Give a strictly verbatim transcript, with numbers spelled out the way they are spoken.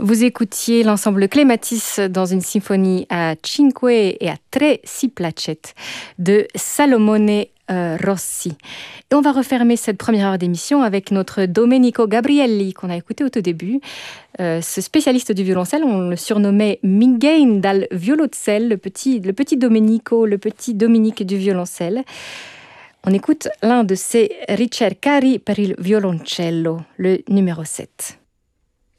Vous écoutiez l'ensemble Clématis dans une symphonie à cinque et à tre si placet de Salomone euh, Rossi. Et on va refermer cette première heure d'émission avec notre Domenico Gabrielli qu'on a écouté au tout début. Euh, ce spécialiste du violoncelle, on le surnommait Minghein dal violoncelle, le petit, le petit Domenico, le petit Dominique du violoncelle. On écoute l'un de ses ricercari per il violoncello, le numéro sept.